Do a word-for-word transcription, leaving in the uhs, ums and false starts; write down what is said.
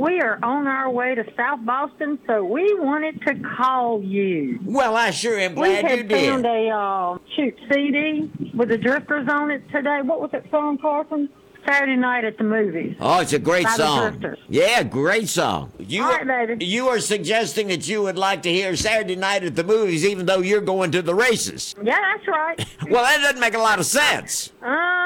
we are on our way to South Boston, so we wanted to call you. Well, I sure am We glad you had found did. a uh, shoot C D with the Drifters on it today. What was that song, Carson? Saturday Night at the Movies. Oh, it's a great By the song. Drifters. Yeah, great song. You All are, right, baby. you are suggesting that you would like to hear Saturday Night at the Movies even though you're going to the races. Yeah, that's right. Well, that doesn't make a lot of sense. Uh,